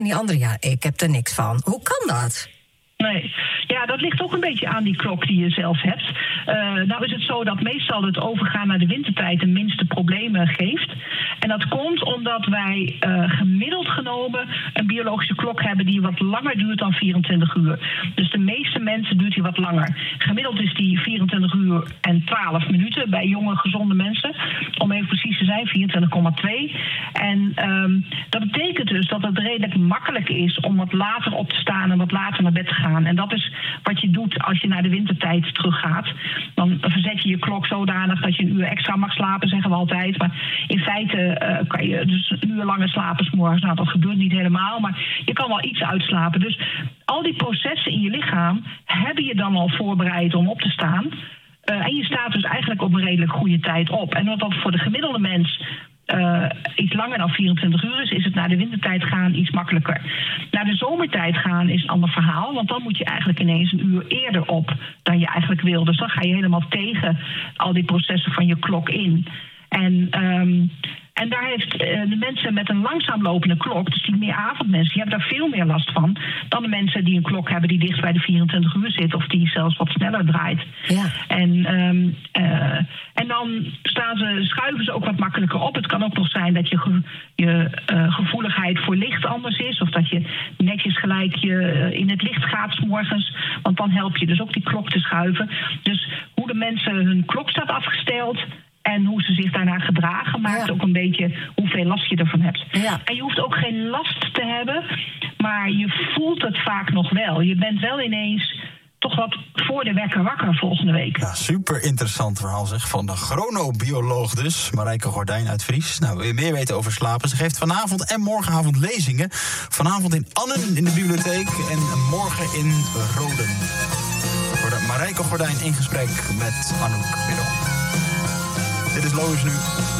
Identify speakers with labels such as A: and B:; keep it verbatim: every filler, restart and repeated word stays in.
A: En die andere, ja, ik heb er niks van. Hoe kan dat?
B: Nee, ja, dat ligt ook een beetje aan die klok die je zelf hebt. Uh, nou is het zo dat meestal het overgaan naar de wintertijd de minste problemen geeft. En dat komt omdat wij uh, gemiddeld genomen een biologische klok hebben die wat langer duurt dan vierentwintig uur. Dus de meeste mensen duurt die wat langer. Gemiddeld is die vierentwintig uur en twaalf minuten bij jonge, gezonde mensen. Om even precies te zijn, vierentwintig komma twee. En um, dat betekent dus dat het redelijk makkelijk is om wat later op te staan en wat later naar bed te gaan. En dat is wat je doet als je naar de wintertijd teruggaat. Dan verzet je je klok zodanig dat je een uur extra mag slapen, zeggen we altijd. Maar in feite uh, kan je dus een uur langer slapen 's morgens. Nou, dat gebeurt niet helemaal, maar je kan wel iets uitslapen. Dus al die processen in je lichaam hebben je dan al voorbereid om op te staan. Uh, en je staat dus eigenlijk op een redelijk goede tijd op. En wat dat voor de gemiddelde mens Uh, iets langer dan vierentwintig uur is, is het naar de wintertijd gaan iets makkelijker. Naar de zomertijd gaan is een ander verhaal, want dan moet je eigenlijk ineens een uur eerder op dan je eigenlijk wil. Dus dan ga je helemaal tegen al die processen van je klok in. En, um, en daar heeft uh, de mensen met een langzaam lopende klok, dus die meer avondmensen, die hebben daar veel meer last van dan de mensen die een klok hebben die dicht bij de vierentwintig uur zit of die zelfs wat sneller draait.
A: Ja.
B: En, um, uh, en dan staan ze, schuiven ze ook wat makkelijker op. Het kan ook nog zijn dat je, ge, je uh, gevoeligheid voor licht anders is, of dat je netjes gelijk je, uh, in het licht gaat 's morgens, want dan help je dus ook die klok te schuiven. Dus hoe de mensen hun klok staat afgesteld en hoe ze zich daarna gedragen maakt ja. ook een beetje hoeveel last je ervan hebt.
A: Ja.
B: En je hoeft ook geen last te hebben, maar je voelt het vaak nog wel. Je bent wel ineens toch wat voor de wekker wakker volgende week.
C: Ja, super interessant verhaal zeg, van de chronobioloog dus, Marijke Gordijn uit Vries. Nou, wil je meer weten over slapen? Ze geeft vanavond en morgenavond lezingen. Vanavond in Annen in de bibliotheek en morgen in Roden. Marijke Gordijn in gesprek met Anouk Willem. Dit is Lois nu.